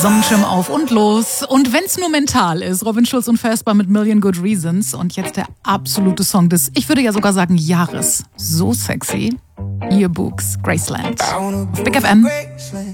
Sonnenschirm auf und los. Und wenn's nur mental ist, Robin Schulz und Vesper mit Million Good Reasons. Und jetzt der absolute Song des, ich würde ja sogar sagen, Jahres. So sexy. Yearbooks, Graceland. Big FM.